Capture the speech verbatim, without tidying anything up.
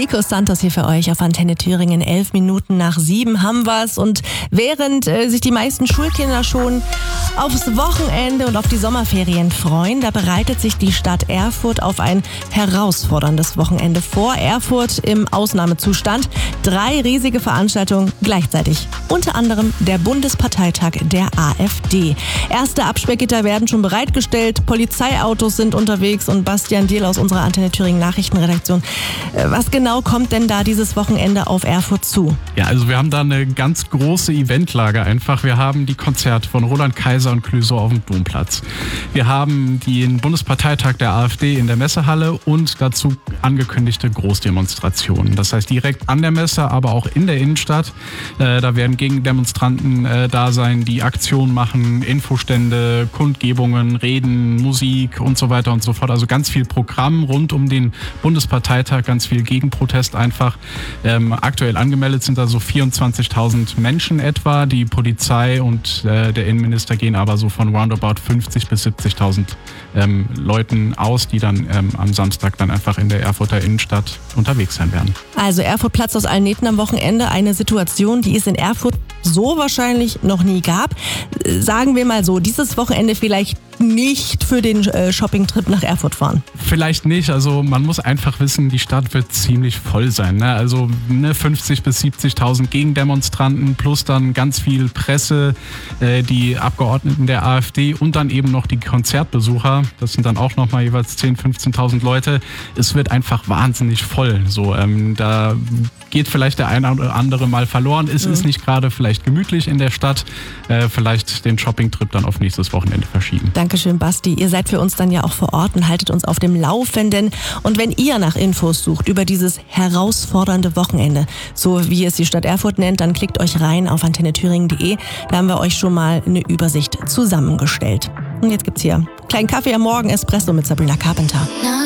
Nico Santos hier für euch auf Antenne Thüringen. Elf Minuten nach sieben haben wir's. Und während äh, sich die meisten Schulkinder schon aufs Wochenende und auf die Sommerferien freuen, da bereitet sich die Stadt Erfurt auf ein herausforderndes Wochenende vor. Erfurt im Ausnahmezustand. Drei riesige Veranstaltungen gleichzeitig. Unter anderem der Bundesparteitag der AfD. Erste Absperrgitter werden schon bereitgestellt. Polizeiautos sind unterwegs. Und Bastian Diehl aus unserer Antenne Thüringen Nachrichtenredaktion. Was genau kommt denn da dieses Wochenende auf Erfurt zu? Ja, also wir haben da eine ganz große Eventlage einfach. Wir haben die Konzerte von Roland Kaiser und Clouseau auf dem Domplatz. Wir haben den Bundesparteitag der AfD in der Messehalle und dazu angekündigte Großdemonstrationen. Das heißt direkt an der Messe, aber auch in der Innenstadt. Äh, da werden Gegendemonstranten äh, da sein, die Aktionen machen, Infostände, Kundgebungen, Reden, Musik und so weiter und so fort. Also ganz viel Programm rund um den Bundesparteitag, ganz viel Gegenprotest einfach. Ähm, aktuell angemeldet sind da so vierundzwanzigtausend Menschen etwa. Die Polizei und äh, der Innenminister gehen aber so von roundabout fünfzigtausend bis siebzigtausend ähm, Leuten aus, die dann ähm, am Samstag dann einfach in der Erfurter Innenstadt unterwegs sein werden. Also Erfurt platzt aus allen Nähten am Wochenende. Eine Situation, die es in Erfurt so wahrscheinlich noch nie gab. Sagen wir mal so, dieses Wochenende vielleicht nicht für den äh, Shoppingtrip nach Erfurt fahren. Vielleicht nicht, also man muss einfach wissen, die Stadt wird ziemlich voll sein. Ne? Also ne, fünfzigtausend bis siebzigtausend Gegendemonstranten plus dann ganz viel Presse, äh, die Abgeordneten der AfD und dann eben noch die Konzertbesucher. Das sind dann auch nochmal jeweils zehntausend, fünfzehntausend Leute. Es wird einfach wahnsinnig voll. So, ähm, da geht vielleicht der eine oder andere mal verloren. Es mhm. ist nicht gerade vielleicht gemütlich in der Stadt. Äh, vielleicht den Shoppingtrip dann auf nächstes Wochenende verschieben. Dankeschön, Basti. Ihr seid für uns dann ja auch vor Ort und haltet uns auf dem Laufenden. Und wenn ihr nach Infos sucht über dieses herausfordernde Wochenende, so wie es die Stadt Erfurt nennt, dann klickt euch rein auf antenne thüringen punkt de. Da haben wir euch schon mal eine Übersicht zusammengestellt. Und jetzt gibt's hier kleinen Kaffee am Morgen, Espresso mit Sabrina Carpenter.